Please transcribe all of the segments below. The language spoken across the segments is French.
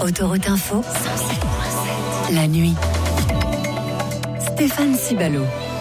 Autoroute Info, la nuit. Stéphane Cibalo.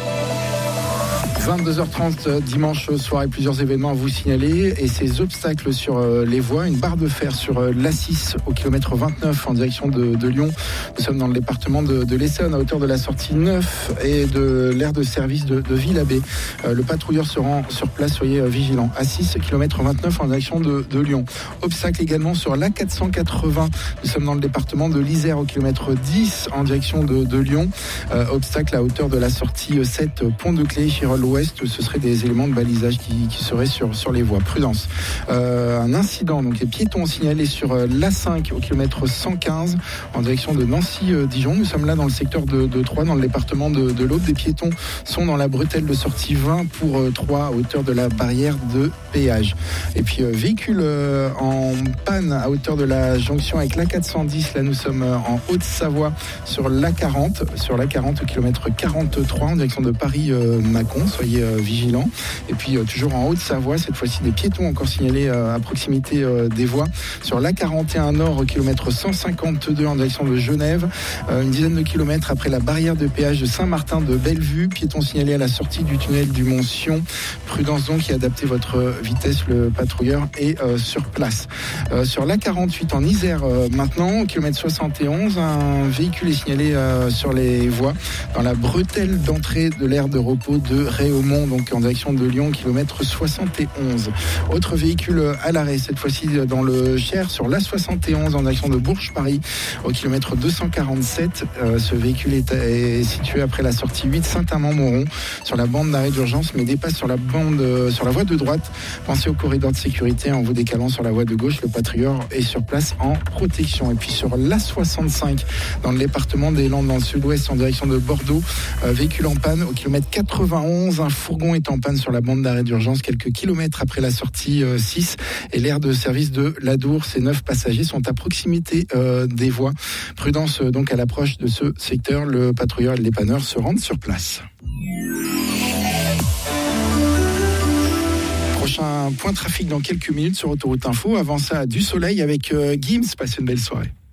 22h30 dimanche soir et plusieurs événements à vous signaler et ces obstacles sur les voies, une barre de fer sur l'A6 au kilomètre 29 en direction de Lyon. Nous sommes dans le département de l'Essonne à hauteur de la sortie 9 et de l'aire de service de Villabé. Le patrouilleur se rend sur place, soyez vigilants. A6 kilomètre 29 en direction de Lyon. Obstacle également sur l'A480. Nous sommes dans le département de l'Isère au kilomètre 10 en direction de Lyon. Obstacle à hauteur de la sortie 7 Pont de Clé, Chirol-Ouest. Ce seraient des éléments de balisage qui seraient sur les voies. Prudence. Un incident, donc les piétons signalés sur l'A5 au kilomètre 115 en direction de Nancy-Dijon. Nous sommes là dans le secteur de Troyes, dans le département de l'Aube. Des piétons sont dans la bretelle de sortie 20 pour Troyes à hauteur de la barrière de péage. Et puis véhicule en panne à hauteur de la jonction avec l'A410. Là nous sommes en Haute-Savoie sur l'A40 au kilomètre 43 en direction de Paris-Mâcon. Soyez vigilants. Et puis toujours en Haute-Savoie, cette fois-ci des piétons encore signalés à proximité des voies sur l'A41 Nord au kilomètre 152 en direction de Genève. Une dizaine de kilomètres après la barrière de péage de Saint-Martin de Bellevue. Piétons signalés à la sortie du tunnel du Mont-Sion. Prudence donc et adaptez votre vitesse. Le patrouilleur est sur place. Sur l'A48 en Isère maintenant, au kilomètre 71, un véhicule est signalé sur les voies dans la bretelle d'entrée de l'aire de repos de Réaumont, donc en direction de Lyon, kilomètre 71. Autre véhicule à l'arrêt, cette fois-ci dans le Cher, sur l'A71 en direction de Bourges-Paris, au kilomètre 247. Ce véhicule est situé après la sortie 8 Saint-Amand-Moron, sur la bande d'arrêt d'urgence, mais dépasse sur la voie de droite. Pensez au corridor de sécurité en vous décalant sur la voie de gauche. Le patrouilleur est sur place en protection. Et puis sur l'A65, dans le département des Landes, dans le sud-ouest, en direction de Bordeaux, véhicule en panne au kilomètre 91. Un fourgon est en panne sur la bande d'arrêt d'urgence quelques kilomètres après la sortie 6 et l'aire de service de l'Adour. Ces 9 passagers sont à proximité des voies. Prudence donc à l'approche de ce secteur. Le patrouilleur et le dépanneur se rendent sur place. Prochain point trafic dans quelques minutes sur Autoroute Info. Avant ça, du soleil avec Gims. Passez une belle soirée.